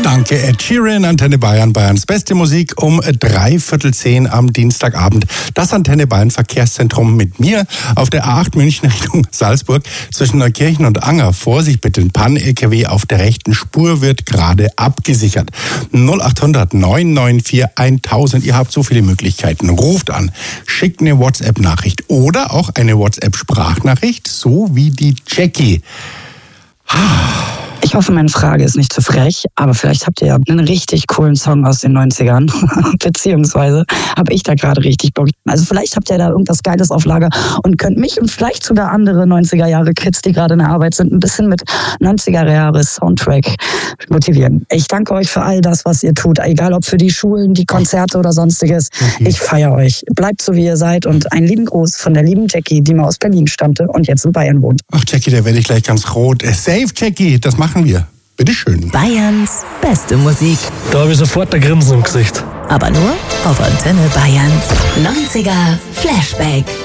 Danke, Ed Sheeran, Antenne Bayern, Bayerns beste Musik um 9:45 am Dienstagabend. Das Antenne Bayern Verkehrszentrum mit mir auf der A8 München Richtung Salzburg zwischen Neukirchen und Anger. Vorsicht bitte, ein Pan-LKW auf der rechten Spur wird gerade abgesichert. 0800 994 1000. Ihr habt so viele Möglichkeiten. Ruft an, schickt eine WhatsApp-Nachricht oder auch eine WhatsApp-Sprachnachricht, so wie die Jackie. Ich hoffe, meine Frage ist nicht zu frech, aber vielleicht habt ihr ja einen richtig coolen Song aus den 90ern, beziehungsweise habe ich da gerade richtig Bock. Also vielleicht habt ihr da irgendwas Geiles auf Lager und könnt mich und vielleicht sogar andere 90er-Jahre-Kids, die gerade in der Arbeit sind, ein bisschen mit 90er-Jahre-Soundtrack motivieren. Ich danke euch für all das, was ihr tut, egal ob für die Schulen, die Konzerte oder sonstiges. Ich feiere euch. Bleibt so, wie ihr seid und einen lieben Gruß von der lieben Jackie, die mal aus Berlin stammte und jetzt in Bayern wohnt. Ach Jackie, da werde ich gleich ganz rot. Safe Jackie, das machen wir. Bitteschön. Bayerns beste Musik. Da habe ich sofort ein Grinsen im Gesicht. Aber nur auf Antenne Bayern. 90er Flashback.